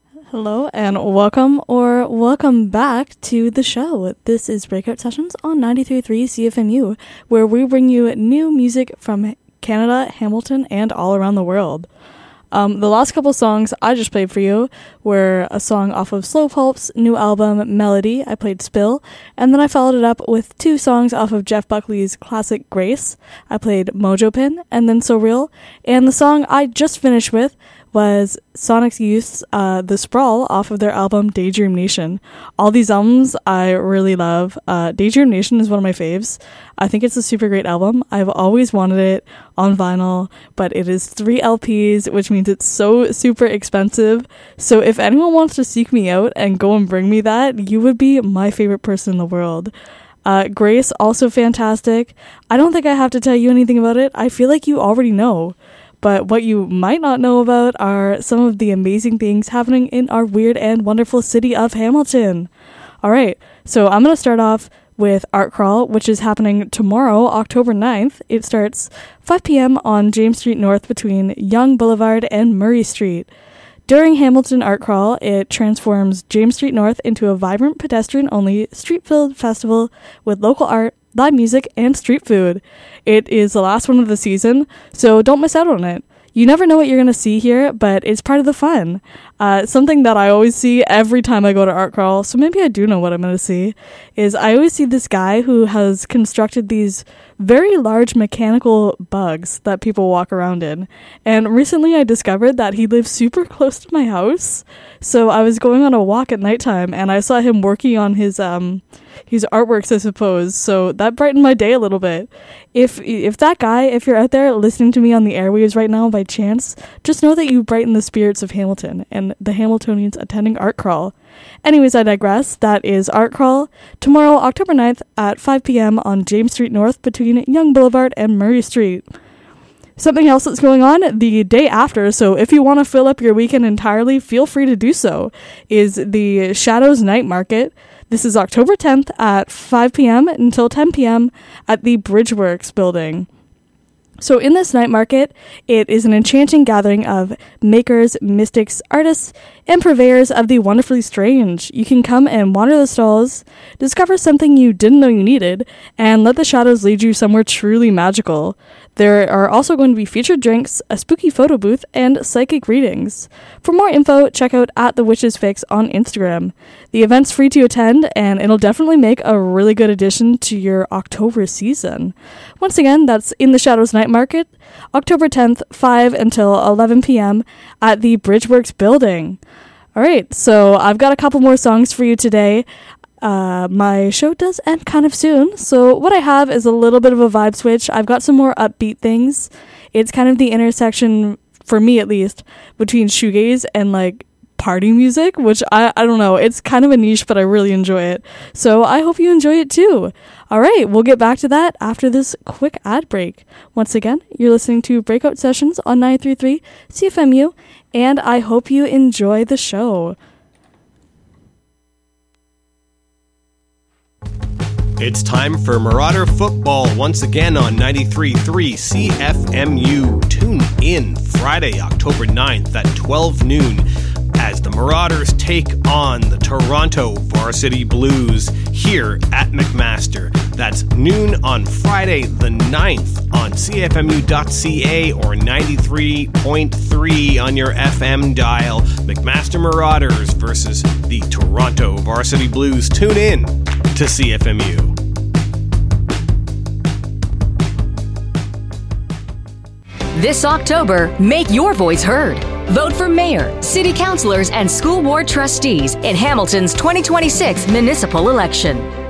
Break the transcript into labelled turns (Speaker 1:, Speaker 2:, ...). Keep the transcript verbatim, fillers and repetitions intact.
Speaker 1: Hello and welcome or welcome back to the show. This is Breakout Sessions on ninety-three point three C F M U, where we bring you new music from Canada, Hamilton, and all around the world. Um, the last couple songs I just played for you were a song off of Slow Pulp's new album, Melody. I played Spill, and then I followed it up with two songs off of Jeff Buckley's classic Grace. I played Mojo Pin, and then So Real, and the song I just finished with was Sonic Youth's uh, The Sprawl off of their album Daydream Nation. All these albums I really love. Uh, Daydream Nation is one of my faves. I think it's a super great album. I've always wanted it on vinyl, but it is three L Ps, which means it's so super expensive. So if anyone wants to seek me out and go and bring me that, you would be my favorite person in the world. Uh, Grace, also fantastic. I don't think I have to tell you anything about it. I feel like you already know. But what you might not know about are some of the amazing things happening in our weird and wonderful city of Hamilton. All right, so I'm going to start off with Art Crawl, which is happening tomorrow, October ninth. It starts five p.m. on James Street North between Yonge Boulevard and Murray Street. During Hamilton Art Crawl, it transforms James Street North into a vibrant pedestrian-only, street-filled festival with local art, live music, and street food. It is the last one of the season, so don't miss out on it. You never know what you're going to see here, but it's part of the fun. Uh, something that I always see every time I go to Art Crawl, so maybe I do know what I'm going to see, is I always see this guy who has constructed these very large mechanical bugs that people walk around in. And recently I discovered that he lives super close to my house. So I was going on a walk at nighttime and I saw him working on his um his artworks, I suppose. So that brightened my day a little bit. If if that guy, if you're out there listening to me on the airwaves right now by chance, just know that you brighten the spirits of Hamilton and the Hamiltonians attending Art Crawl. Anyways, I digress. That is Art Crawl tomorrow, October ninth at five p.m. on James Street North between Yonge Boulevard and Murray Street. Something else that's going on the day after, so if you want to fill up your weekend entirely, feel free to do so, is the Shadows Night Market. This is October tenth at five p.m. until ten p.m. at the Bridgeworks building. So in this night market, it is an enchanting gathering of makers, mystics, artists, and purveyors of the wonderfully strange. You can come and wander the stalls, discover something you didn't know you needed, and let the shadows lead you somewhere truly magical. There are also going to be featured drinks, a spooky photo booth, and psychic readings. For more info, check out at The Witch's Fix on Instagram. The event's free to attend, and it'll definitely make a really good addition to your October season. Once again, that's in the Shadows Night Market, October tenth, five until eleven p.m. at the Bridgeworks building. All right, so I've got a couple more songs for you today. Uh, my show does end kind of soon, so what I have is a little bit of a vibe switch. I've got some more upbeat things. It's kind of the intersection, for me at least, between shoegaze and like party music, which I, I don't know, it's kind of a niche, but I really enjoy it. So I hope you enjoy it too. All right, we'll get back to that after this quick ad break. Once again, you're listening to Breakout Sessions on ninety-three point three C F M U, and I hope you enjoy the show.
Speaker 2: It's time for Marauder Football once again on ninety-three point three C F M U. Tune in Friday, October ninth at twelve noon as the Marauders take on the Toronto Varsity Blues here at McMaster. That's noon on Friday the ninth on C F M U dot C A or ninety-three point three on your F M dial. McMaster Marauders versus the Toronto Varsity Blues. Tune in to C F M U.
Speaker 3: This October, make your voice heard. Vote for mayor, city councilors, and school board trustees in Hamilton's twenty twenty-six municipal election.